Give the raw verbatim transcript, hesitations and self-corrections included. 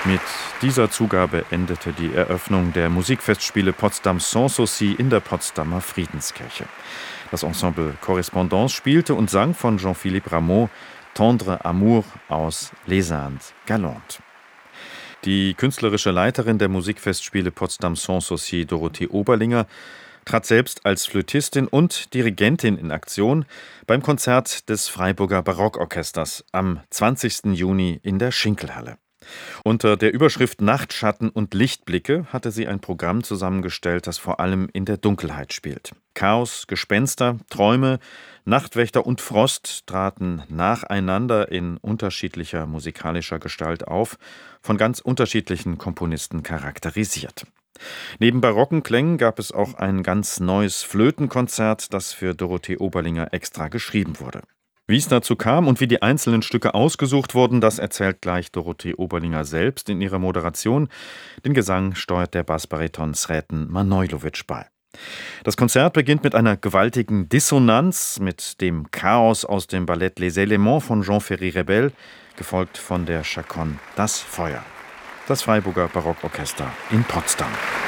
Mit dieser Zugabe endete die Eröffnung der Musikfestspiele Potsdam Sanssouci in der Potsdamer Friedenskirche. Das Ensemble Correspondance spielte und sang von Jean-Philippe Rameau Tendre Amour aus Les Indes galantes. Die künstlerische Leiterin der Musikfestspiele Potsdam Sanssouci, Dorothee Oberlinger, trat selbst als Flötistin und Dirigentin in Aktion beim Konzert des Freiburger Barockorchesters am zwanzigsten Juni in der Schinkelhalle. Unter der Überschrift Nachtschatten und Lichtblicke hatte sie ein Programm zusammengestellt, das vor allem in der Dunkelheit spielt. Chaos, Gespenster, Träume, Nachtwächter und Frost traten nacheinander in unterschiedlicher musikalischer Gestalt auf, von ganz unterschiedlichen Komponisten charakterisiert. Neben barocken Klängen gab es auch ein ganz neues Flötenkonzert, das für Dorothee Oberlinger extra geschrieben wurde. Wie es dazu kam und wie die einzelnen Stücke ausgesucht wurden, das erzählt gleich Dorothee Oberlinger selbst in ihrer Moderation. Den Gesang steuert der Bassbariton Sreten Manojlovic bei. Das Konzert beginnt mit einer gewaltigen Dissonanz, mit dem Chaos aus dem Ballett Les Éléments von Jean Ferry-Rebel, gefolgt von der Chaconne Das Feuer. Das Freiburger Barockorchester in Potsdam.